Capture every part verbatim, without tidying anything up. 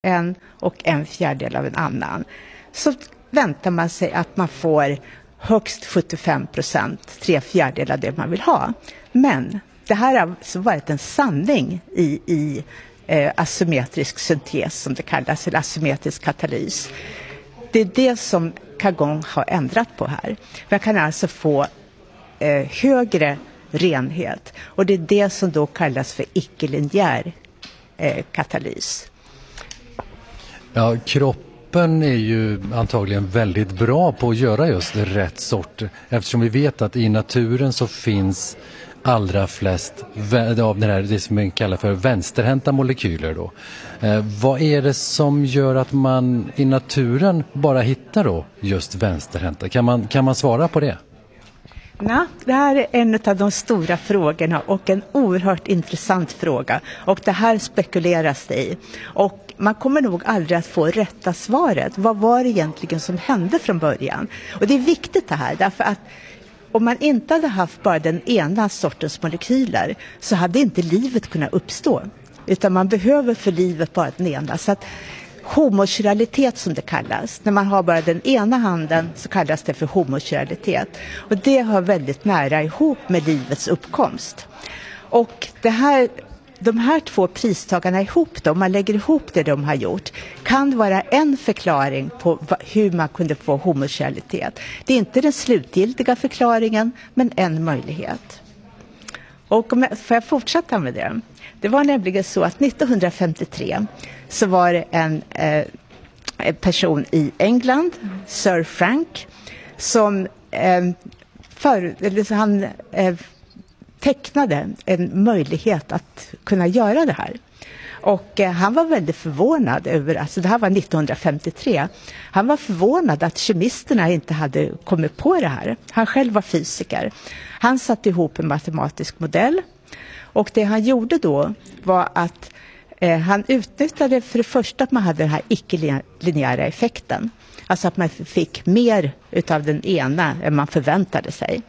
en och en fjärdedel av en annan, så väntar man sig att man får högst sjuttiofem procent, tre fjärdedelar av det man vill ha. Men det här har alltså varit en sanning i, i eh, asymmetrisk syntes, som det kallas, eller asymmetrisk katalys. Det är det som Kagong har ändrat på här. Man kan alltså få eh, högre renhet, och det är det som då kallas för icke-linjär eh, katalys. Ja, kroppen är ju antagligen väldigt bra på att göra just rätt sort, eftersom vi vet att i naturen så finns allra flest av det här, det som man kallar för vänsterhänta molekyler då. Eh, vad är det som gör att man i naturen bara hittar då just vänsterhänta? Kan man, kan man svara på det? Ja, det här är en av de stora frågorna och en oerhört intressant fråga, och det här spekuleras det i, och man kommer nog aldrig att få rätta svaret. Vad var det egentligen som hände från början? Och det är viktigt det här, därför att om man inte hade haft bara den ena sortens molekyler så hade inte livet kunnat uppstå, utan man behöver för livet bara den ena. Så att homokyralitet, som det kallas, när man har bara den ena handen, så kallas det för homokyralitet. Och det har väldigt nära ihop med livets uppkomst. Och det här, de här två pristagarna ihop då, om man lägger ihop det de har gjort, kan vara en förklaring på hur man kunde få homokyralitet. Det är inte den slutgiltiga förklaringen, men en möjlighet. Och om jag, får jag fortsätta med det? Det var nämligen så att nittonhundrafemtiotre så var det en eh, person i England, Sir Frank, som eh, för, eller han eh, tecknade en möjlighet att kunna göra det här. Och eh, han var väldigt förvånad över, alltså det här var nittonhundrafemtiotre, han var förvånad att kemisterna inte hade kommit på det här. Han själv var fysiker. Han satte ihop en matematisk modell, och det han gjorde då var att eh, han utnyttjade för det första att man hade den här icke-linjära effekten. Alltså att man fick mer utav den ena än man förväntade sig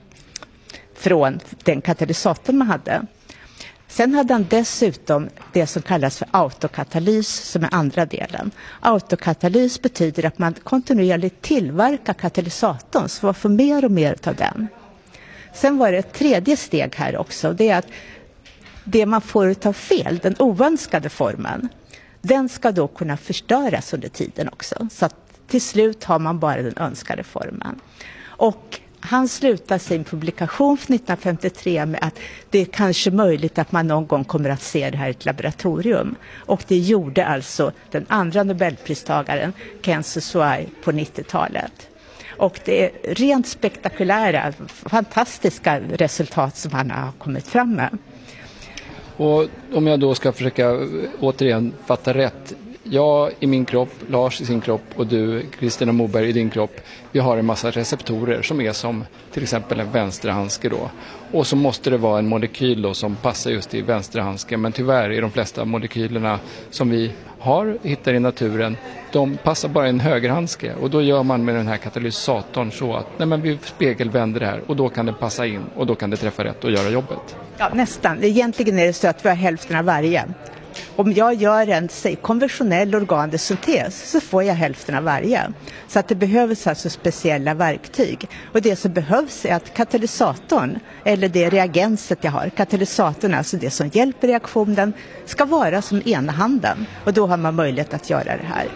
från den katalysatorn man hade. Sen hade han dessutom det som kallas för autokatalys, som är andra delen. Autokatalys betyder att man kontinuerligt tillverkar katalysatorn, så man får mer och mer av den. Sen var det ett tredje steg här också. Det är att det man får ta fel, den oönskade formen, den ska då kunna förstöras under tiden också. Så att till slut har man bara den önskade formen. Och han slutar sin publikation för nittonhundrafemtiotre med att det är kanske möjligt att man någon gång kommer att se det här i ett laboratorium. Och det gjorde alltså den andra nobelpristagaren, Ken Sosai, på nittiotalet. Och det är rent spektakulära, fantastiska resultat som han har kommit fram med. Och om jag då ska försöka återigen fatta rätt. Jag i min kropp, Lars i sin kropp och du, Kristina Moberg, i din kropp. Vi har en massa receptorer som är som till exempel en vänsterhandske då. Och så måste det vara en molekyl då som passar just i vänsterhandsken. Men tyvärr är de flesta molekylerna som vi har, hittar i naturen, de passar bara i en högerhandske. Och då gör man med den här katalysatorn så att nej men vi spegelvänder det här och då kan det passa in och då kan det träffa rätt och göra jobbet. Ja, nästan. Egentligen är det så att vi har hälften av varje. Om jag gör en säg, konventionell organisk syntes så får jag hälften av varje. Så att det behövs alltså speciella verktyg. Och det som behövs är att katalysatorn, eller det reagenset jag har, katalysatorn, alltså det som hjälper reaktionen, ska vara som ena handen. Och då har man möjlighet att göra det här.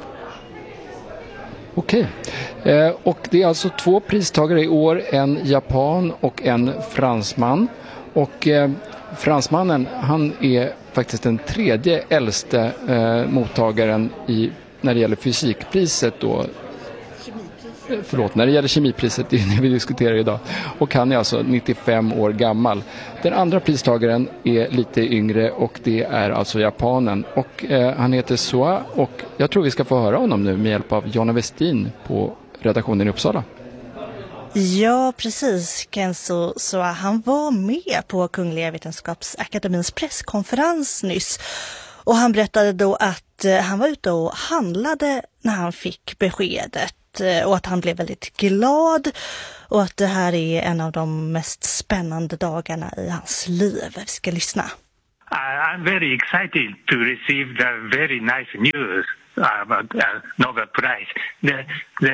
Okej. Eh, och det är alltså två pristagare i år, en japan och en fransman. Och eh, fransmannen, han är faktiskt den tredje äldste eh, mottagaren i, när det gäller fysikpriset då. Förlåt, när det gäller kemipriset, det är det vi diskuterar idag. Och han är alltså nittiofem år gammal. Den andra pristagaren är lite yngre och det är alltså japanen. Och eh, han heter Soa och jag tror vi ska få höra honom nu med hjälp av Jonna Westin på redaktionen i Uppsala. Ja, precis. Kenzo Soa, han var med på Kungliga Vetenskapsakademins presskonferens nyss. Och han berättade då att eh, han var ute och handlade när han fick beskedet. Och att han blev väldigt glad och att det här är en av de mest spännande dagarna i hans liv. Vi ska lyssna. I'm very excited to receive the very nice news about uh, Nobel Prize. The,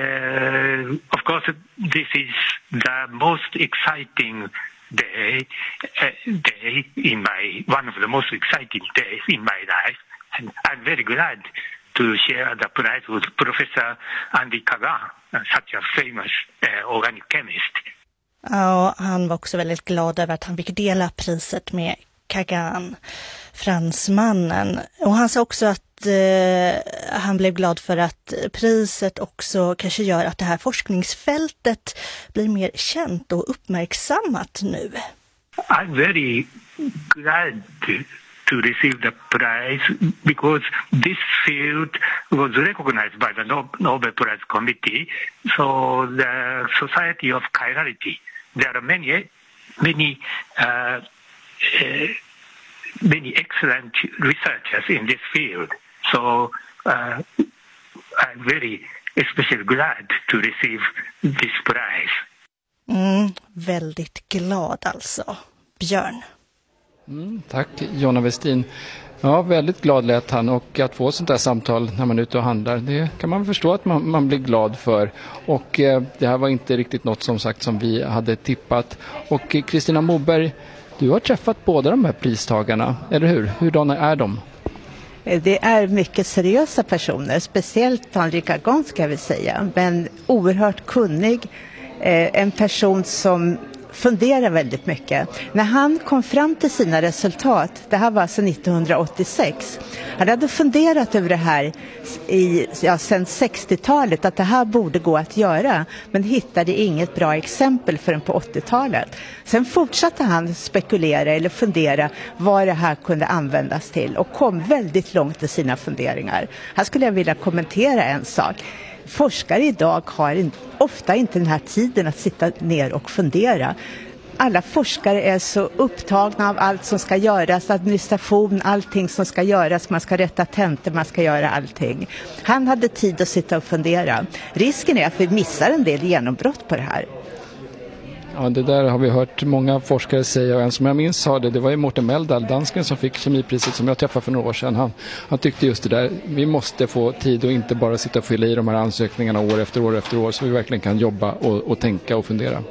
the, of course, this is the most exciting day, uh, day in my one of the most exciting days in my life, and I'm very glad to share the prize with Professor Andy Kagan, such a famous uh, organic chemist. Ja, han var också väldigt glad över att han fick dela priset med Kagan, fransmannen. Och han sa också att eh, han blev glad för att priset också kanske gör att det här forskningsfältet blir mer känt och uppmärksammat nu. I'm very glad to, to receive the prize because this field was recognized by the Nobel Prize Committee. So the Society of Chirality, there are many, many uh, Uh, many excellent researchers in this field. So uh, I'm very especially glad to receive this prize. Mm, väldigt glad alltså, Björn. Mm, tack Jonna Westin. Ja, väldigt glad lät han, och att få sånt där samtal när man är ute och handlar, det kan man förstå att man, man blir glad för. Och eh, det här var inte riktigt något som sagt som vi hade tippat. Och eh, Kristina Moberg, du har träffat båda de här pristagarna, eller hur? Hurdana är de? Det är mycket seriösa personer, speciellt Henri Kagan ska jag väl säga, men oerhört kunnig, en person som funderar väldigt mycket. När han kom fram till sina resultat, det här var alltså nittonhundraåttiosex, han hade funderat över det här i, ja, sedan sextiotalet, att det här borde gå att göra, men hittade inget bra exempel förrän på åttiotalet. Sen fortsatte han spekulera eller fundera vad det här kunde användas till och kom väldigt långt i sina funderingar. Här skulle jag vilja kommentera en sak. Forskare idag har ofta inte den här tiden att sitta ner och fundera. Alla forskare är så upptagna av allt som ska göras, administration, allting som ska göras, man ska rätta tentor, man ska göra allting. Han hade tid att sitta och fundera. Risken är att vi missar en del genombrott på det här. Ja, det där har vi hört många forskare säga, och en som jag minns sa det, det var ju Morten Meldal, dansken, som fick kemipriset som jag träffade för några år sedan. Han, han tyckte just det där, vi måste få tid och inte bara sitta och fylla i de här ansökningarna år efter år efter år, så vi verkligen kan jobba och, och tänka och fundera.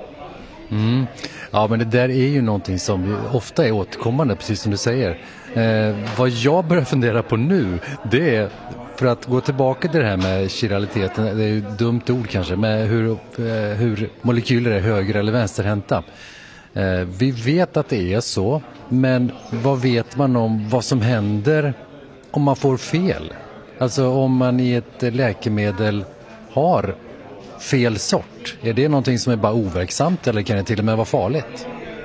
Mm. Ja, men det där är ju någonting som ofta är återkommande, precis som du säger. Eh, vad jag börjar fundera på nu, det är, för att gå tillbaka till det här med chiraliteten, det är ju ett dumt ord kanske, men hur, eh, hur molekyler är höger- eller vänsterhänta. Eh, vi vet att det är så, men vad vet man om vad som händer om man får fel? Alltså om man i ett läkemedel har fel sort. Är det någonting som är bara overksamt, eller kan det till och med vara farligt?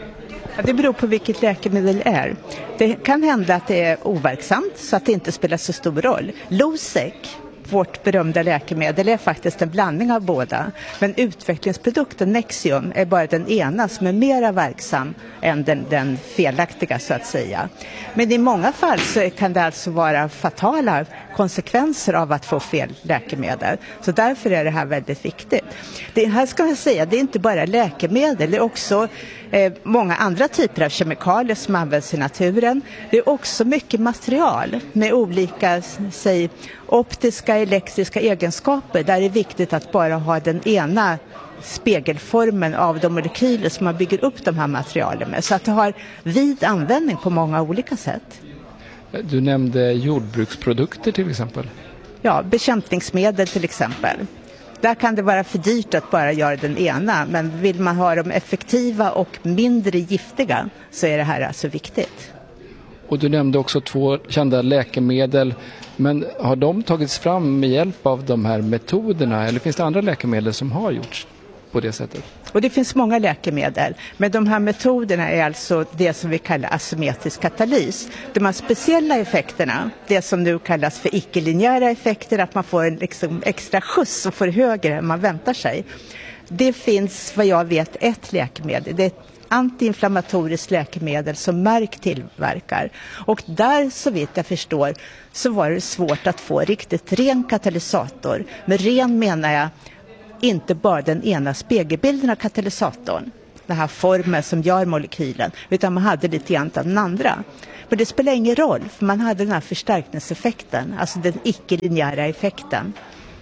Ja, det beror på vilket läkemedel det är. Det kan hända att det är overksamt så att det inte spelar så stor roll. Losec, vårt berömda läkemedel, är faktiskt en blandning av båda. Men utvecklingsprodukten Nexium är bara den ena som är mera verksam än den, den felaktiga, så att säga. Men i många fall så kan det alltså vara fatala konsekvenser av att få fel läkemedel. Så därför är det här väldigt viktigt. Det här ska jag säga, det är inte bara läkemedel, det är också eh, många andra typer av kemikalier som används i naturen. Det är också mycket material med olika, säg, optiska, elektriska egenskaper, där det är viktigt att bara ha den ena spegelformen av de molekyler som man bygger upp de här materialen med, så att det har vid användning på många olika sätt. Du nämnde jordbruksprodukter till exempel. Ja, bekämpningsmedel till exempel. Där kan det vara för dyrt att bara göra den ena, men vill man ha dem effektiva och mindre giftiga så är det här alltså viktigt. Och du nämnde också två kända läkemedel, men har de tagits fram med hjälp av de här metoderna, eller finns det andra läkemedel som har gjorts på det sättet? Och det finns många läkemedel, men de här metoderna är alltså det som vi kallar asymmetrisk katalys. De här speciella effekterna, det som nu kallas för icke-linjära effekter, att man får en liksom extra skjuts och får högre än man väntar sig. Det finns, vad jag vet, ett läkemedel. Det är ett antiinflammatoriskt läkemedel som Merck tillverkar. Och där, så vitt jag förstår, så var det svårt att få riktigt ren katalysator. Med ren menar jag inte bara den ena spegelbilden av katalysatorn, den här formen som gör molekylen, utan man hade lite grann av den andra. Men det spelar ingen roll, för man hade den här förstärkningseffekten, alltså den icke-linjära effekten.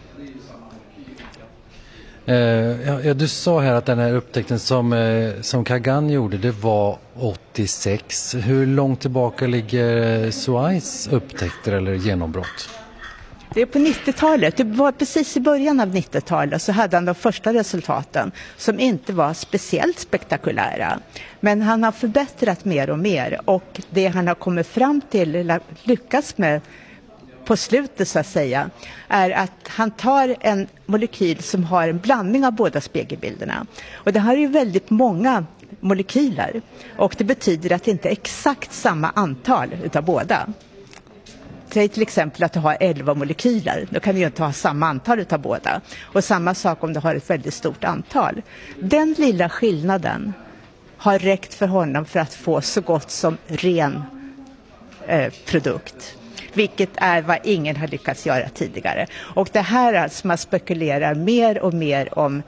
Eh, ja, du sa här att den här upptäckten som, eh, som Kagan gjorde, det var åttiosex. Hur långt tillbaka ligger Suais upptäckter eller genombrott? Det är på nittiotalet. Det var precis i början av nittiotalet så hade han de första resultaten som inte var speciellt spektakulära. Men han har förbättrat mer och mer, och det han har kommit fram till, eller lyckats med på slutet så att säga, är att han tar en molekyl som har en blandning av båda spegelbilderna. Och det här är ju väldigt många molekyler, och det betyder att det inte är exakt samma antal utav båda. Säg till exempel att du har elva molekyler, då kan du ju inte ha samma antal utav båda. Och samma sak om du har ett väldigt stort antal. Den lilla skillnaden har räckt för honom för att få så gott som ren eh, produkt. Vilket är vad ingen har lyckats göra tidigare. Och det här är alltså, man spekulerar mer och mer om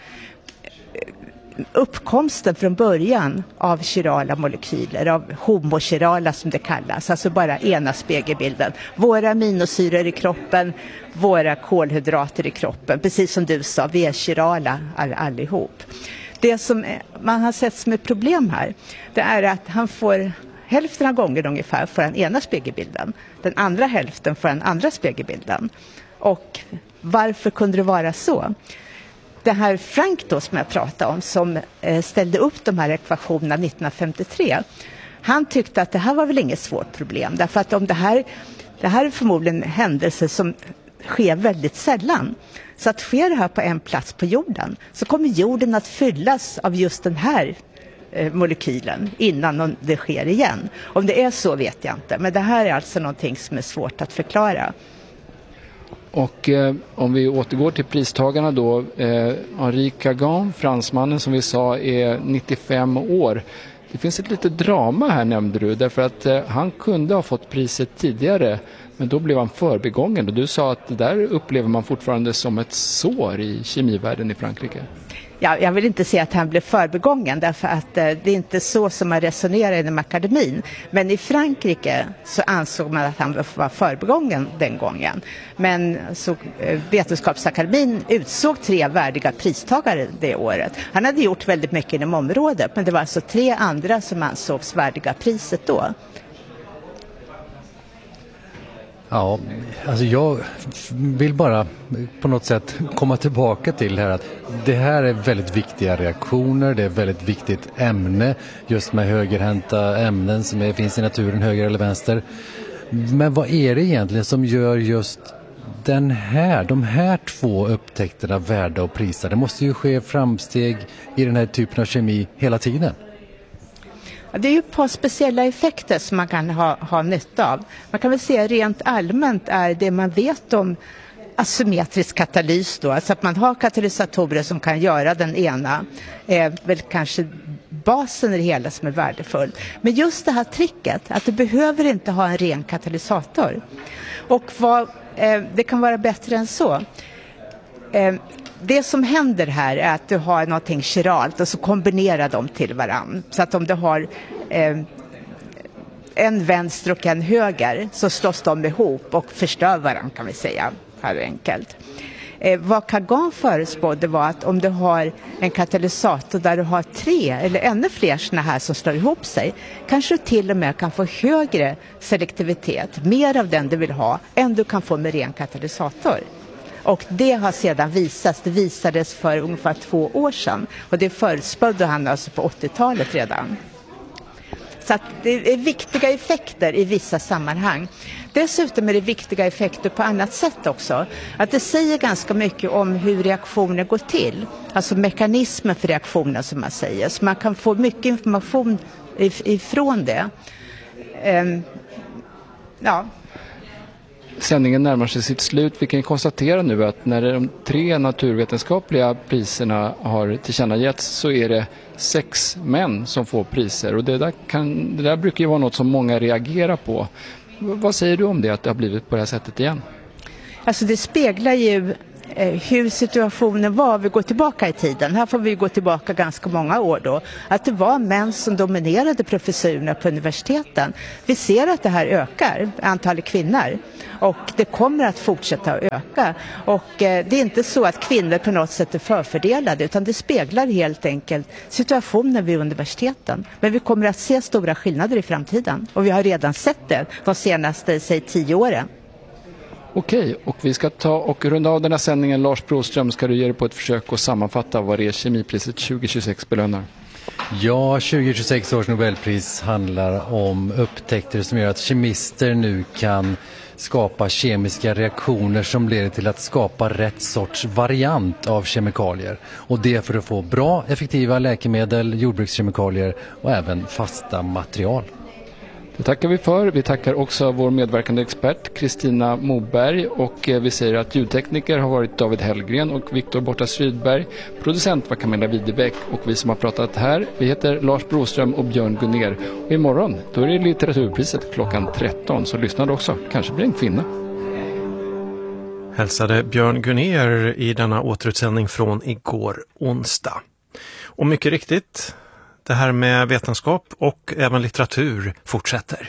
uppkomsten från början av chirala molekyler, av homochirala som det kallas, alltså bara ena spegelbilden. Våra aminosyror i kroppen, våra kolhydrater i kroppen, precis som du sa, vi är chirala all, allihop. Det som man har sett som ett problem här, det är att han får hälften av gånger ungefär får den ena spegelbilden, den andra hälften får den andra spegelbilden. Och varför kunde det vara så? Det här Frank då som jag pratade om, som eh, ställde upp de här ekvationerna nittonhundrafemtiotre, han tyckte att det här var väl inget svårt problem, därför att om det här, det här är förmodligen händelser som sker väldigt sällan. Så att sker det här på en plats på jorden, så kommer jorden att fyllas av just den här eh, molekylen innan det sker igen. Om det är så vet jag inte, men det här är alltså någonting som är svårt att förklara. Och eh, om vi återgår till pristagarna då, eh, Henri Kagan, fransmannen som vi sa är nittiofem år. Det finns ett litet drama här nämnde du, därför att eh, han kunde ha fått priset tidigare, men då blev han förbigången. Och du sa att det där upplever man fortfarande som ett sår i kemivärlden i Frankrike. Ja, jag vill inte säga att han blev förbigången, därför att eh, det är inte så som man resonerar inom akademin. Men i Frankrike så ansåg man att han var förbigången den gången. Men så, eh, Vetenskapsakademin utsåg tre värdiga pristagare det året. Han hade gjort väldigt mycket inom området, men det var alltså tre andra som ansågs värdiga priset då. Ja, alltså jag vill bara på något sätt komma tillbaka till här att det här är väldigt viktiga reaktioner, det är väldigt viktigt ämne just med högerhänta ämnen som är, finns i naturen, höger eller vänster. Men vad är det egentligen som gör just den här, de här två upptäckterna värda och prisa? Det måste ju ske framsteg i den här typen av kemi hela tiden. Det är ju ett par speciella effekter som man kan ha, ha nytta av. Man kan väl säga rent allmänt är det man vet om asymmetrisk katalys då, alltså att man har katalysatorer som kan göra den ena, är väl kanske basen i det hela som är värdefull. Men just det här tricket att du behöver inte ha en ren katalysator. Och vad, eh, det kan vara bättre än så. Eh, Det som händer här är att du har någonting chiralt och så kombinerar de till varann. Så att om du har eh, en vänster och en höger så slås de ihop och förstör varann, kan vi säga, här enkelt. Eh, vad Kagan förespådde var att om du har en katalysator där du har tre eller ännu fler såna här som slår ihop sig, kanske du till och med kan få högre selektivitet, mer av den du vill ha, än du kan få med ren katalysator. Och det har sedan visats, det visades för ungefär två år sedan. Och det förutspådde han alltså på åttiotalet redan. Så att det är viktiga effekter i vissa sammanhang. Dessutom är det viktiga effekter på annat sätt också. Att det säger ganska mycket om hur reaktioner går till. Alltså mekanismen för reaktionen som man säger. Så man kan få mycket information ifrån det. Um, ja. Sändningen närmar sig sitt slut. Vi kan konstatera nu att när de tre naturvetenskapliga priserna har tillkännagetts så är det sex män som får priser. Och det där, kan, det där brukar ju vara något som många reagerar på. Vad säger du om det, att det har blivit på det här sättet igen? Alltså det speglar ju hur situationen var, vi går tillbaka i tiden. Här får vi gå tillbaka ganska många år då. Att det var män som dominerade professurerna på universiteten. Vi ser att det här ökar, antalet kvinnor. Och det kommer att fortsätta att öka. Och eh, det är inte så att kvinnor på något sätt är förfördelade, utan det speglar helt enkelt situationen vid universiteten. Men vi kommer att se stora skillnader i framtiden. Och vi har redan sett det de senaste, säg, tio åren. Okej, och vi ska ta och runda av den här sändningen. Lars Broström, ska du ge dig på ett försök att sammanfatta vad det är Kemipriset tjugo tjugosex belönar? Ja, tjugo tjugosex års Nobelpris handlar om upptäckter som gör att kemister nu kan skapa kemiska reaktioner som leder till att skapa rätt sorts variant av kemikalier. Och det för att få bra, effektiva läkemedel, jordbrukskemikalier och även fasta material. Det tackar vi för. Vi tackar också vår medverkande expert Kristina Moberg, och vi säger att ljudtekniker har varit David Hellgren och Viktor Bortas Rydberg. Producent var Camilla Widebäck, och vi som har pratat här, vi heter Lars Broström och Björn Gunner. Och imorgon, då är det litteraturpriset klockan tretton, så lyssna då också. Kanske blir en kvinna. Hälsade Björn Gunner i denna återutsändning från igår onsdag. Och mycket riktigt, det här med vetenskap och även litteratur fortsätter.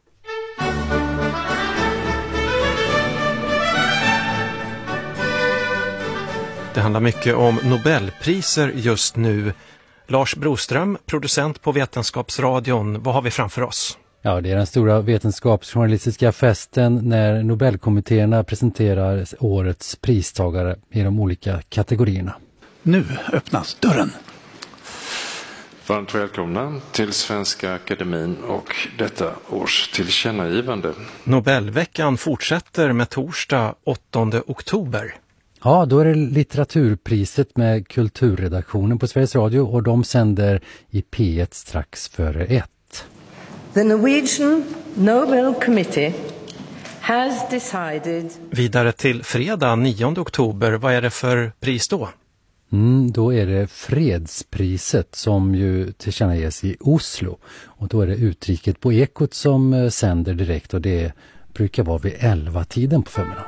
Det handlar mycket om Nobelpriser just nu. Lars Broström, producent på Vetenskapsradion. Vad har vi framför oss? Ja, det är den stora vetenskapsjournalistiska festen när Nobelkommittéerna presenterar årets pristagare i de olika kategorierna. Nu öppnas dörren. Varmt välkomna till Svenska Akademin och detta års tillkännagivande. Nobelveckan fortsätter med torsdag åttonde oktober. Ja, då är det litteraturpriset med kulturredaktionen på Sveriges Radio, och de sänder i P ett strax före ett. The Norwegian Nobel Committee has decided... Vidare till fredag nionde oktober, vad är det för pris då? Mm, då är det fredspriset som ju tillkännages i Oslo, och då är det Utriket på Ekot som sänder direkt, och det brukar vara vid elva tiden på förmiddagen.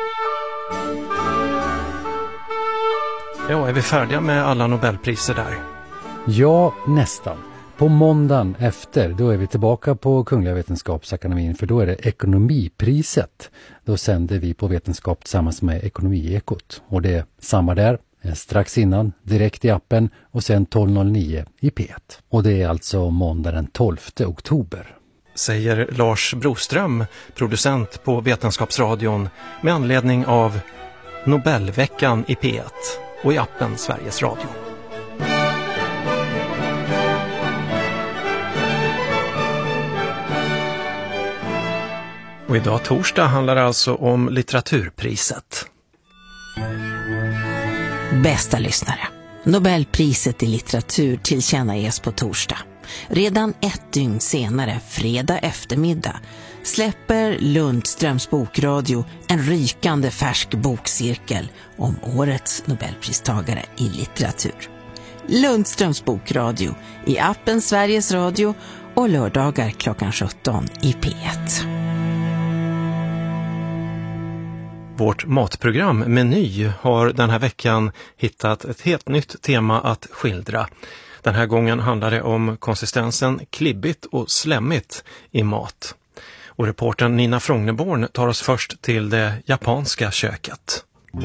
Ja, är vi färdiga med alla Nobelpriser där? Ja, nästan. På måndagen efter, då är vi tillbaka på Kungliga Vetenskapsakademin, för då är det ekonomipriset. Då sänder vi på Vetenskap tillsammans med Ekonomiekot, och det är samma där. Strax innan, direkt i appen, och sen tolv noll nio i P ett. Och det är alltså måndag den tolfte oktober. Säger Lars Broström, producent på Vetenskapsradion, med anledning av Nobelveckan i P ett och i appen Sveriges Radio. Och idag torsdag handlar det alltså om litteraturpriset. Bästa lyssnare, Nobelpriset i litteratur tillkännages på torsdag. Redan ett dygn senare, fredag eftermiddag, släpper Lundströms bokradio en rykande färsk bokcirkel om årets Nobelpristagare i litteratur. Lundströms bokradio i appen Sveriges Radio och lördagar klockan sjutton i P ett. Vårt matprogram Meny har den här veckan hittat ett helt nytt tema att skildra. Den här gången handlar det om konsistensen klibbigt och slämmigt i mat. Och reportern Nina Frogneborn tar oss först till det japanska köket.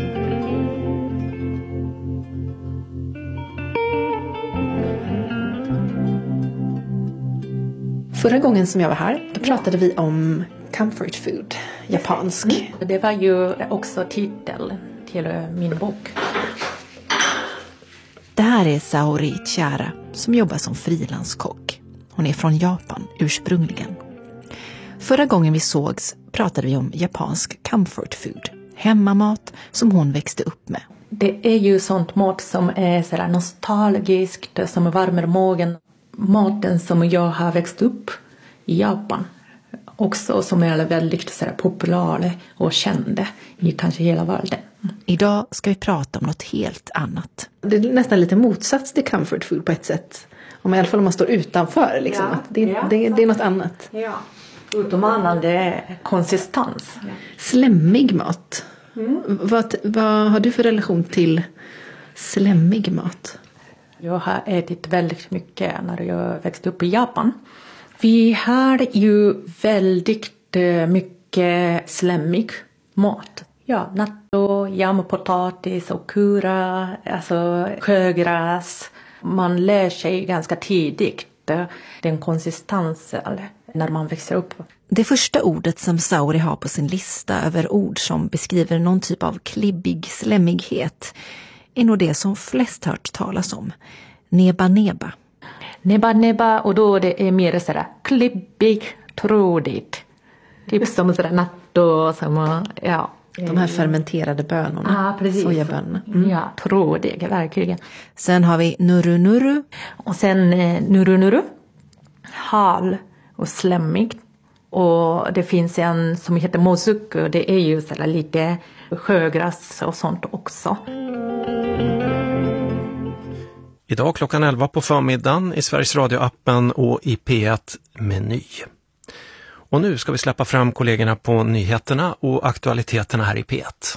Förra gången som jag var här, då pratade vi om comfort food, japansk. Mm. Det var ju också titel till min bok. Det här är Saori Chara som jobbar som frilanskock. Hon är från Japan ursprungligen. Förra gången vi sågs pratade vi om japansk comfort food, hemmamat som hon växte upp med. Det är ju sånt mat som är så där nostalgiskt, som värmer magen. Maten som jag har växt upp i Japan. Också som är väldigt så där populär och känd i kanske hela världen. Idag ska vi prata om något helt annat. Det är nästan lite motsats till comfort food på ett sätt. Om i alla fall om man står utanför. Liksom. Ja, det, ja, det, det är något annat. Ja. Utom annan det är konsistens. Slemmig mat. Mm. Vad, vad har du för relation till slemmig mat? Jag har ätit väldigt mycket när jag växte upp i Japan. Vi har ju väldigt mycket slemmig mat. Ja, natto, jampotatis och kura, alltså sjögräs. Man lär sig ganska tidigt den konsistensen när man växer upp. Det första ordet som Sauri har på sin lista över ord som beskriver någon typ av klibbig slemmighet är nog det som flest hört talas om. Neba neba. Neba neba, och då det är mer sådär klibbig, trådigt. Typ som sådär natto, som, ja. De här fermenterade bönorna. Ja, precis. Sojabönorna. Mm. Ja, trådiga, verkligen. Sen har vi nuru nuru. Och sen eh, nuru nuru. Hal och slemmig. Och det finns en som heter mozuku. Det är ju sådär lite sjögräs och sånt också. Idag klockan elva på förmiddagen i Sveriges Radio-appen och i P ett Meny. Och nu ska vi släppa fram kollegorna på nyheterna och aktualiteterna här i P ett.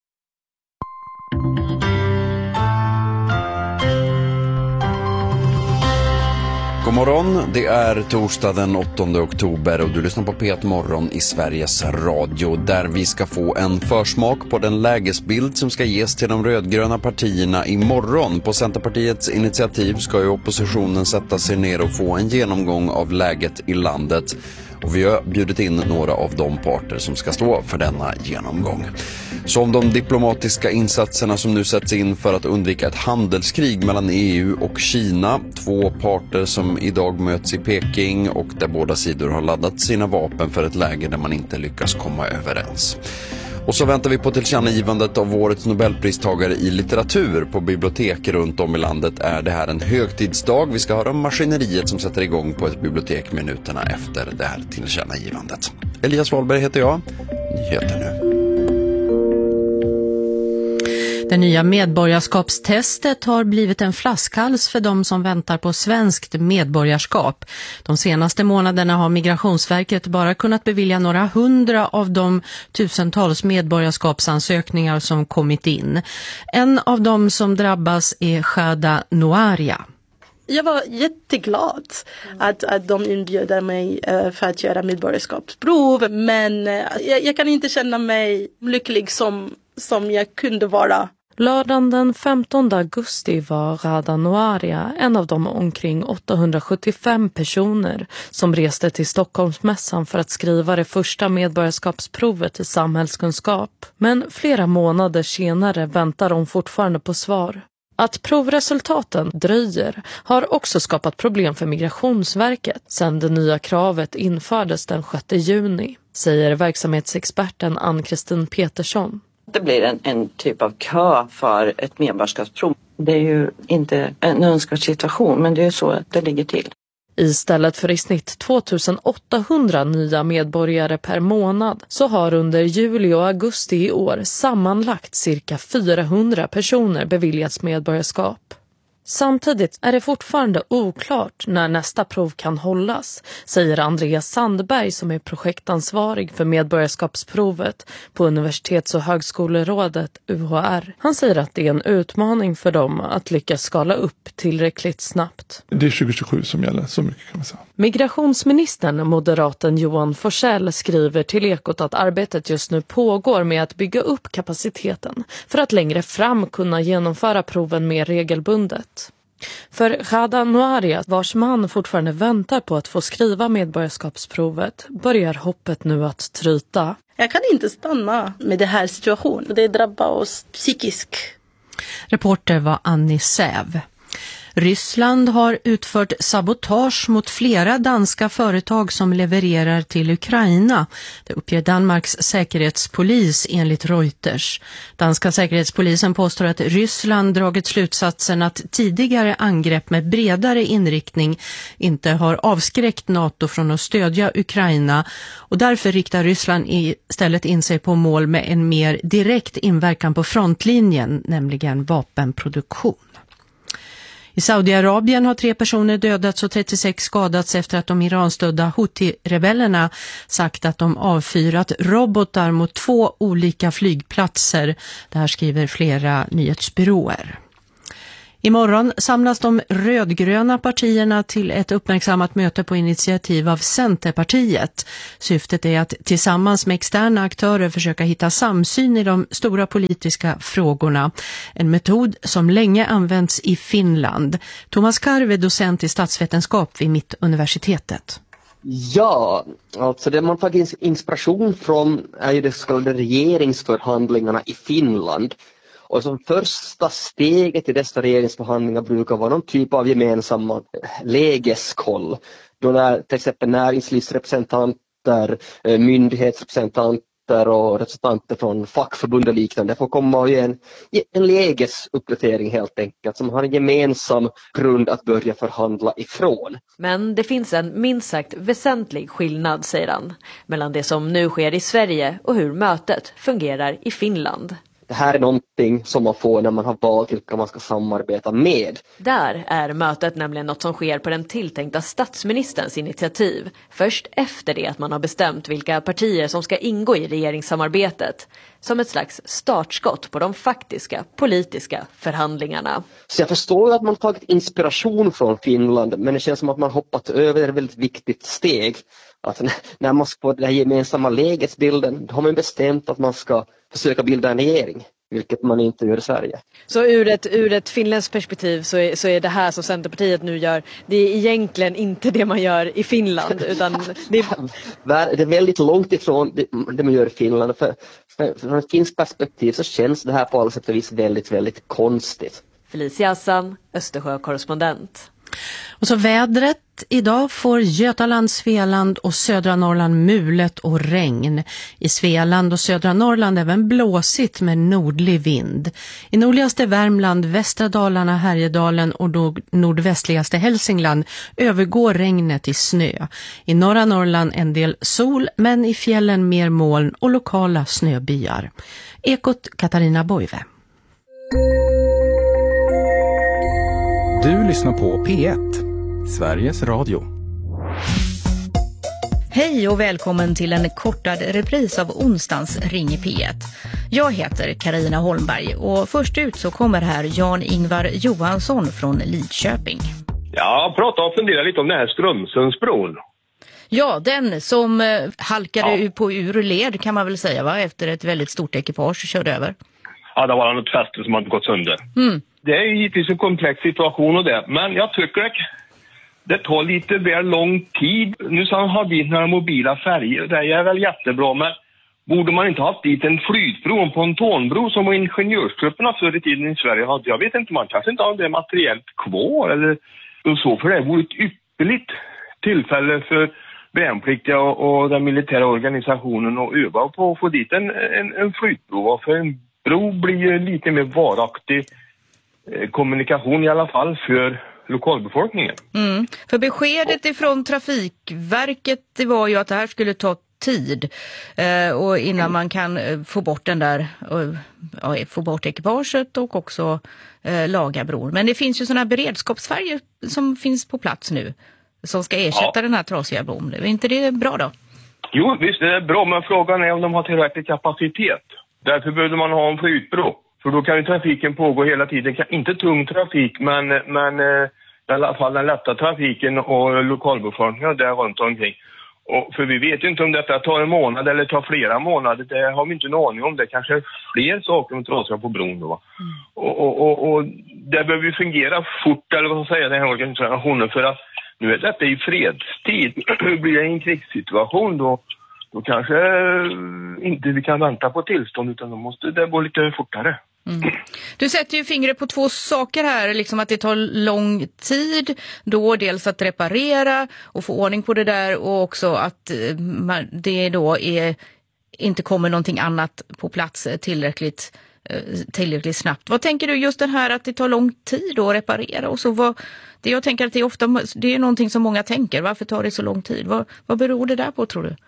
God morgon, det är torsdag den åttonde oktober och du lyssnar på P ett Morgon i Sveriges Radio, där vi ska få en försmak på den lägesbild som ska ges till de rödgröna partierna imorgon. På Centerpartiets initiativ ska ju oppositionen sätta sig ner och få en genomgång av läget i landet. Och vi har bjudit in några av de parter som ska stå för denna genomgång. Så om de diplomatiska insatserna som nu sätts in för att undvika ett handelskrig mellan E U och Kina. Två parter som idag möts i Peking och där båda sidor har laddat sina vapen för ett läge där man inte lyckas komma överens. Och så väntar vi på tillkännagivandet av årets Nobelpristagare i litteratur. På bibliotek runt om i landet är det här en högtidsdag. Vi ska höra om maskineriet som sätter igång på ett bibliotek minuterna efter det här tillkännagivandet. Elias Wahlberg heter jag. Nyheter nu. Det nya medborgarskapstestet har blivit en flaskhals för de som väntar på svenskt medborgarskap. De senaste månaderna har Migrationsverket bara kunnat bevilja några hundra av de tusentals medborgarskapsansökningar som kommit in. En av dem som drabbas är Khada Noaria. Jag var jätteglad att, att de inbjöd mig för att göra medborgarskapsprov, men jag, jag kan inte känna mig lycklig som, som jag kunde vara. Lördagen den femtonde augusti var Khada Noaria en av de omkring åttahundrasjuttiofem personer som reste till Stockholmsmässan för att skriva det första medborgarskapsprovet i samhällskunskap. Men flera månader senare väntar de fortfarande på svar. Att provresultaten dröjer har också skapat problem för Migrationsverket sedan det nya kravet infördes den sjätte juni, säger verksamhetsexperten Ann-Kristin Petersson. Det blir en, en typ av kö för ett medborgarskapsprov. Det är ju inte en önskvärd situation, men det är så att det ligger till. Istället för i snitt tvåtusenåttahundra nya medborgare per månad så har under juli och augusti i år sammanlagt cirka fyrahundra personer beviljats medborgarskap. Samtidigt är det fortfarande oklart när nästa prov kan hållas, säger Andreas Sandberg som är projektansvarig för medborgarskapsprovet på Universitets- och högskolerådet U H R. Han säger att det är en utmaning för dem att lyckas skala upp tillräckligt snabbt. Det är tjugo tjugosju som gäller, så mycket kan man säga. Migrationsministern, moderaten Johan Forsell, skriver till Ekot att arbetet just nu pågår med att bygga upp kapaciteten för att längre fram kunna genomföra proven mer regelbundet. För Khada Noaria, vars man fortfarande väntar på att få skriva medborgarskapsprovet, börjar hoppet nu att tryta. Jag kan inte stanna med det här situationen. Det drabbar oss psykiskt. Reporter var Annie Säv. Ryssland har utfört sabotage mot flera danska företag som levererar till Ukraina. Det uppger Danmarks säkerhetspolis enligt Reuters. Danska säkerhetspolisen påstår att Ryssland dragit slutsatsen att tidigare angrepp med bredare inriktning inte har avskräckt NATO från att stödja Ukraina, och därför riktar Ryssland istället in sig på mål med en mer direkt inverkan på frontlinjen, nämligen vapenproduktion. I Saudiarabien har tre personer dödats och trettiosex skadats efter att de iranstödda Houthi-rebellerna sagt att de avfyrat robotar mot två olika flygplatser. Det här skriver flera nyhetsbyråer. Imorgon samlas de rödgröna partierna till ett uppmärksammat möte på initiativ av Centerpartiet. Syftet är att tillsammans med externa aktörer försöka hitta samsyn i de stora politiska frågorna. En metod som länge används i Finland. Thomas Karve, docent i statsvetenskap vid Mittuniversitetet. Ja, alltså det man tagit inspiration från är ju det så kallade regeringsförhandlingarna i Finland. Och som första steget i dessa regeringsförhandlingar brukar vara någon typ av gemensamma lägeskoll. Då när till exempel näringslivsrepresentanter, myndighetsrepresentanter och representanter från fackförbund och liknande får komma och ge en, en lägesuppdatering helt enkelt som har en gemensam grund att börja förhandla ifrån. Men det finns en minst sagt väsentlig skillnad, säger han, mellan det som nu sker i Sverige och hur mötet fungerar i Finland. Det här är någonting som man får när man har valt vilka man ska samarbeta med. Där är mötet nämligen något som sker på den tilltänkta statsministerns initiativ. Först efter det att man har bestämt vilka partier som ska ingå i regeringssamarbetet. Som ett slags startskott på de faktiska politiska förhandlingarna. Så jag förstår att man tagit inspiration från Finland, men det känns som att man hoppat över ett väldigt viktigt steg. Alltså när man ska få den här gemensamma lägesbilden, då har man bestämt att man ska försöka bilda en regering, vilket man inte gör i Sverige. Så ur ett, ur ett finländskt perspektiv så är, så är det här som Centerpartiet nu gör, det är egentligen inte det man gör i Finland, utan det är... det är väldigt långt ifrån det, det man gör i Finland. För, för, från ett finskt perspektiv så känns det här på alla sätt och vis väldigt, väldigt konstigt. Felicia Hassan, Östersjö-korrespondent. Och så vädret. Idag får Götaland, Svealand och södra Norrland mulet och regn. I Svealand och södra Norrland även blåsigt med nordlig vind. I nordligaste Värmland, västra Dalarna, Härjedalen och nordvästligaste Hälsingland övergår regnet i snö. I norra Norrland en del sol, men i fjällen mer moln och lokala snöbyar. Ekot Katarina Boive. Du lyssnar på P ett, Sveriges Radio. Hej och välkommen till en kortad repris av onsdagens Ring i P ett. Jag heter Carina Holmberg och först ut så kommer här Jan-Ingvar Johansson från Lidköping. Ja, prata och fundera lite om den här Strömsundsbron. Ja, den som eh, halkade ja. på ur led kan man väl säga, va? Efter ett väldigt stort ekipage körde över. Ja, det var något fäste som hade gått sönder. Mm. Det är givetvis en komplex situation och det, men jag tycker att det tar lite väl lång tid. Nu så har vi några mobila färger, det är väl jättebra, men borde man inte haft dit en flytbro, en pontonbro som var ingenjörsgrupperna förr i tiden i Sverige hade? Jag vet inte, man kanske inte har det materiellt kvar eller så, för det vore ett ypperligt tillfälle för värnpliktiga och, och den militära organisationen att öva på att få dit en, en, en flytbro. För en bro blir ju lite mer varaktig kommunikation i alla fall för lokalbefolkningen. Mm. För beskedet ifrån Trafikverket det var ju att det här skulle ta tid eh, och innan man kan eh, få bort den där och, ja, få bort ekipaget och också eh, laga bron. Men det finns ju sådana beredskapsfärger som finns på plats nu som ska ersätta ja. den här trasiga bron. Är inte det bra då? Jo, visst det är bra, men frågan är om de har tillräcklig kapacitet. Därför behöver man ha en flytbro. För då kan ju trafiken pågå hela tiden. Inte tung trafik, men, men eh, i alla fall den lätta trafiken och lokalbefolkningen där runt omkring. Och, för vi vet ju inte om detta tar en månad eller tar flera månader. Det har vi inte en aning om. Det kanske är fler saker som trasar på bron då. Mm. Och, och, och, och det behöver ju fungera fort, eller vad ska jag säga, den här organisationen. För att nu är detta i fredstid. Blir det en krigssituation då, då kanske inte vi kan vänta på tillstånd, utan då måste det gå lite fortare. Mm. Du sätter ju fingret på två saker här, liksom att det tar lång tid då, dels att reparera och få ordning på det där, och också att man, det då är, inte kommer någonting annat på plats tillräckligt, tillräckligt snabbt. Vad tänker du just den här att det tar lång tid att reparera och så? Vad, det jag tänker att det är ofta, det är någonting som många tänker, varför tar det så lång tid? Vad, vad beror det där på, tror du?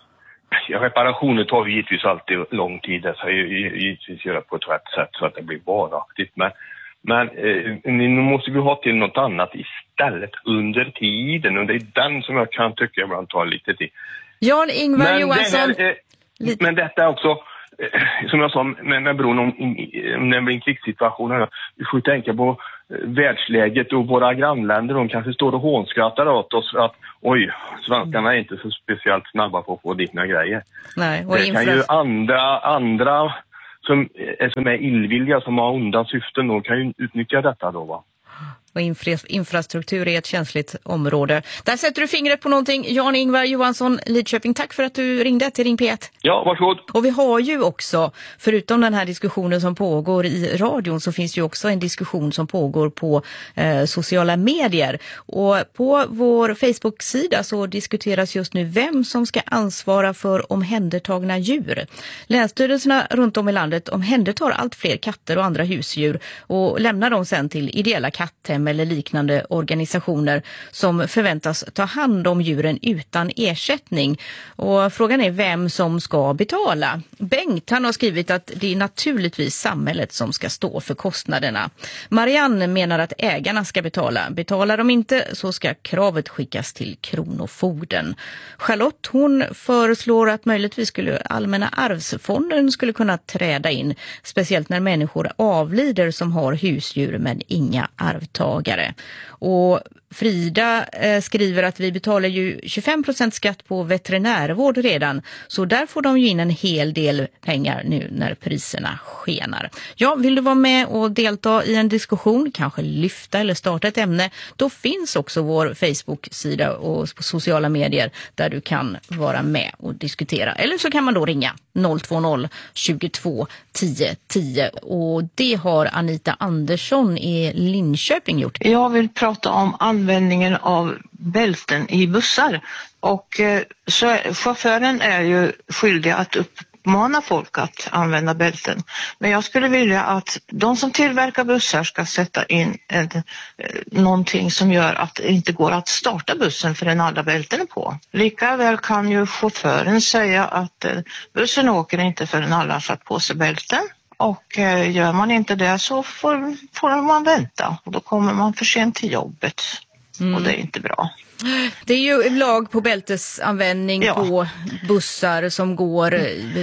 Ja, reparationer tar vi givetvis alltid lång tid. Det ska ju givetvis göra på ett rätt sätt så att det blir varaktigt. Men, Men eh, ni måste ju ha till något annat istället under tiden. Och det är den som jag kan tycka ibland tar lite tid. Jan-Ingvar men Johansson. Det här, eh, men detta är också, eh, som jag sa med, med bron om, om det blir en krigssituation. Vi får tänka på eh, världsläget och våra grannländer. De kanske står och hånskrattar åt oss att oj, svenskarna är inte så speciellt snabba på att få dina grejer. Nej, och det infra... kan ju andra, andra som, som är illvilliga, som har onda syften, de kan ju utnyttja detta då, va? Och infra- infrastruktur är ett känsligt område. Där sätter du fingret på någonting. Jan-Ingvar Johansson, Lidköping, tack för att du ringde till Ring P ett. Ja, varsågod. Och vi har ju också, förutom den här diskussionen som pågår i radion, så finns ju också en diskussion som pågår på eh, sociala medier. Och på vår Facebook-sida så diskuteras just nu vem som ska ansvara för omhändertagna djur. Länsstyrelserna runt om i landet omhändertar allt fler katter och andra husdjur och lämnar dem sen till ideella katthem eller liknande organisationer som förväntas ta hand om djuren utan ersättning. Och frågan är vem som ska betala. Bengt, han har skrivit att det är naturligtvis samhället som ska stå för kostnaderna. Marianne menar att ägarna ska betala. Betalar de inte så ska kravet skickas till kronofogden. Charlotte, hon föreslår att möjligtvis skulle Allmänna arvsfonden skulle kunna träda in, speciellt när människor avlider som har husdjur men inga arvtagare. Och Frida eh, skriver att vi betalar ju tjugofem procent skatt på veterinärvård redan, så där får de ju in en hel del pengar nu när priserna skenar. Ja, vill du vara med och delta i en diskussion, kanske lyfta eller starta ett ämne, då finns också vår Facebook-sida och sociala medier där du kan vara med och diskutera. Eller så kan man då ringa noll två noll tjugotvå tio tio, och det har Anita Andersson i Linköping gjort. Jag vill prata om användningen av bälten i bussar, och eh, så är, chauffören är ju skyldig att uppmana folk att använda bälten. Men jag skulle vilja att de som tillverkar bussar ska sätta in en, eh, någonting som gör att det inte går att starta bussen förrän alla bälten är på. Likaväl kan ju chauffören säga att eh, bussen åker inte förrän alla har satt på sig bälten. Och eh, gör man inte det så får, får man vänta, och då kommer man för sent till jobbet. Mm. Och det är inte bra. Det är ju lag på bältesanvändning ja. på bussar som går,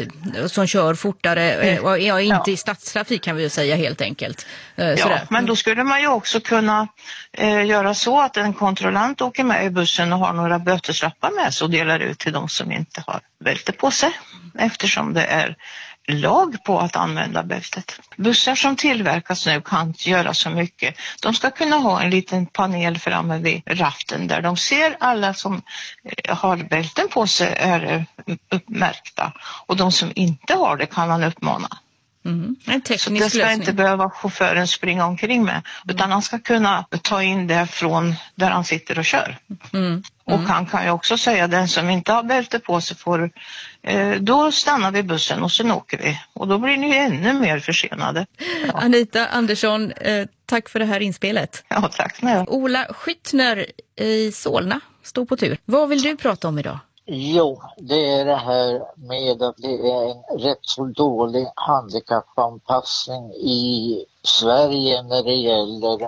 som kör fortare och ja, inte ja. i stadstrafik kan vi ju säga helt enkelt. Ja, Sådär. Men då skulle man ju också kunna eh, göra så att en kontrollant åker med i bussen och har några böteslappar med sig och delar ut till de som inte har bälte på sig, eftersom det är lag på att använda bältet. Bussar som tillverkas nu kan göra så mycket. De ska kunna ha en liten panel framme vid ratten där de ser alla som har bälten på sig är uppmärkta. Och de som inte har det kan man uppmana. Mm. En teknisk så det ska lösning. Inte behöva chauffören springa omkring med, utan han ska kunna ta in det från där han sitter och kör. Mm. Mm. Och han kan ju också säga att den som inte har bälte på sig får, eh, då stannar vi bussen och sen åker vi. Och då blir ni ännu mer försenade. Ja. Anita Andersson, eh, tack för det här inspelet. Ja, tack. Nej. Ola Skyttner i Solna står på tur. Vad vill du prata om idag? Jo, det är det här med att det är en rätt så dålig handikappanpassning i Sverige när det gäller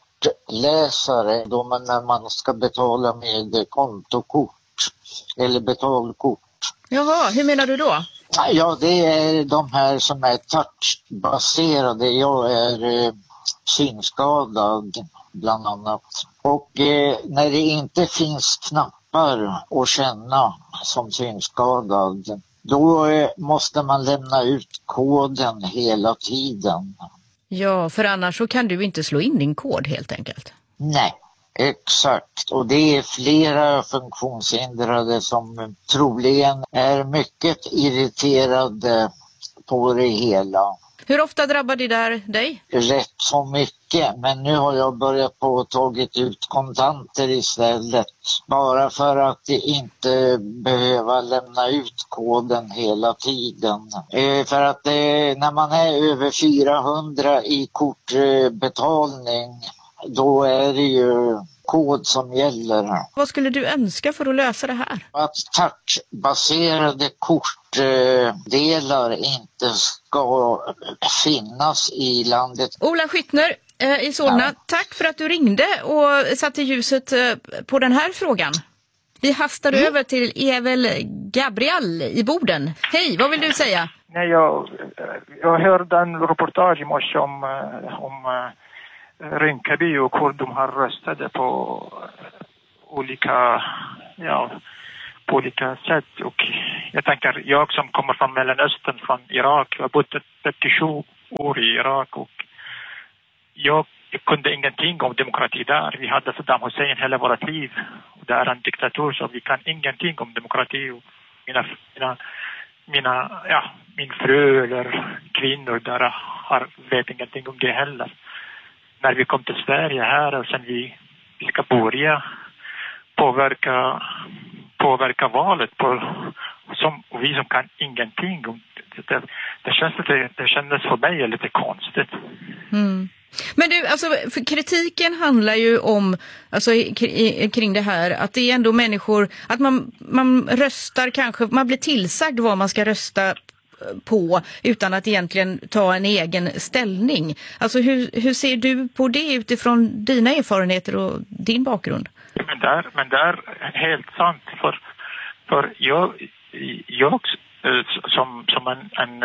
kortläsare. Då man, när man ska betala med kontokort eller betalkort. Jaha, hur menar du då? Ja, det är de här som är touchbaserade. Jag är eh, synskadad bland annat. Och eh, när det inte finns knappar och känna som synskadad, då måste man lämna ut koden hela tiden. Ja, för annars så kan du inte slå in din kod helt enkelt. Nej, exakt. Och det är flera funktionshindrade som troligen är mycket irriterade på det hela. Hur ofta drabbar det där dig? Rätt så mycket, men nu har jag börjat på att tagit ut kontanter istället. Bara för att inte behöva lämna ut koden hela tiden. Eh, för att eh, när man är över fyrahundra i kortbetalning, då är det ju kod som gäller. Vad skulle du önska för att lösa det här? Att touchbaserade kortdelar inte ska finnas i landet. Ola Skyttner eh, i Solna, ja. Tack för att du ringde och satte ljuset eh, på den här frågan. Vi hastar mm. över till Evel Gabriel i Boden. Hej, vad vill du säga? Nej, jag, jag hörde en reportage i morse om, om Rinkeby och hur de har röstat på olika, ja, på olika sätt. Och jag tänker, jag som kommer från Mellanöstern, från Irak, jag har bott trettiosju år i Irak och jag kunde ingenting om demokrati där. Vi hade Saddam Hussein hela vårt liv. Det är en diktatur så vi kan ingenting om demokrati. Och mina, mina, mina, ja, min fru eller kvinnor där har, vet ingenting om det heller. När vi kom till Sverige här och sen vi, vi ska börja påverka, påverka valet på, som, och vi som kan ingenting om det, det, det, känns lite, det kändes för mig lite konstigt. Mm. Men du, alltså, för kritiken handlar ju om, alltså, kring det här, att det är ändå människor, att man, man röstar kanske, man blir tillsagd vad man ska rösta på utan att egentligen ta en egen ställning. Alltså hur, hur ser du på det utifrån dina erfarenheter och din bakgrund? Ja, men, där, men det är helt sant, för, för jag, jag som, som en, en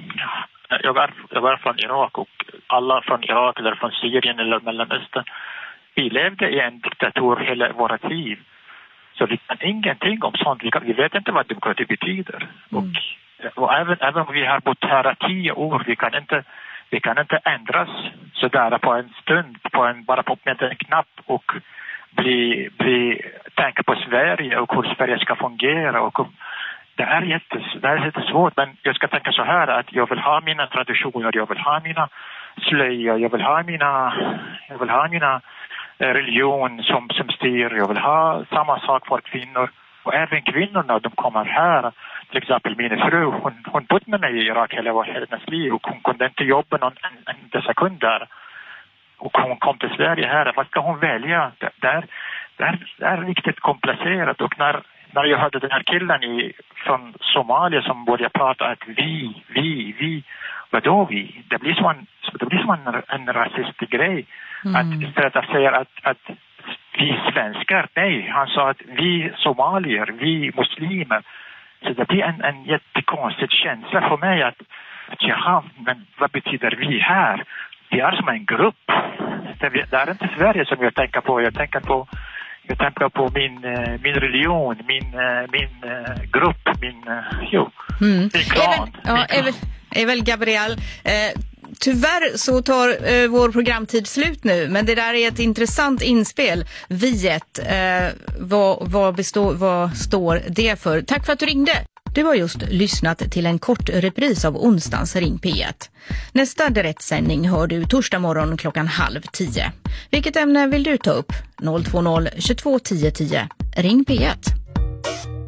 jag, är, jag är från Irak och alla från Irak eller från Syrien eller Mellanöstern, vi levde i en diktatur hela vårt liv. Så vi kan ingenting om sånt. Vi, kan, vi vet inte vad demokrati betyder. Mm. Och, och även, även om vi har bott här tio år, vi kan inte, vi kan inte ändras sådär på en stund, på en, bara på med en knapp och bli, bli, tänka på Sverige och hur Sverige ska fungera. Och, det är, jättes, det är jättesvårt, men jag ska tänka så här att jag vill ha mina traditioner, jag vill ha mina slöjor, jag vill ha mina, jag vill ha mina religion som, som styr, jag vill ha samma sak för kvinnor och även kvinnorna, de kommer här, till exempel min fru, hon, hon bodde med mig i Irak hela hennes liv och hon kunde inte jobba någon en, en sekund där och hon kom till Sverige här, vad ska hon välja? Det, det, är, det, är, det är riktigt komplicerat och när När jag hörde den här killen i, från Somalia som började prata att vi, vi, vi, vadå vi? Det blir som en, det blir som en, en rasistisk grej. Mm. Att istället att säga att, att vi svenskar, nej, han sa att vi somalier, vi muslimer. Så det blir en, en jättekonstig känsla för mig att, att jaha, men vad betyder vi här? Vi är som en grupp. Det, det är inte Sverige som jag tänker på, jag tänker på Jag tänker på min, min religion, min, min grupp, min, jo, mm. min klan. Evel, ja, Evel, Evel Gabriel, eh, tyvärr så tar eh, vår programtid slut nu, men det där är ett intressant inspel. Viet, eh, vad, vad, består, vad står det för? Tack för att du ringde. Du har just lyssnat till en kort repris av onsdagens Ring P ett. Nästa direktsändning hör du torsdag morgon klockan halv tio. Vilket ämne vill du ta upp? noll två noll tjugotvå tio tio. Ring P ett.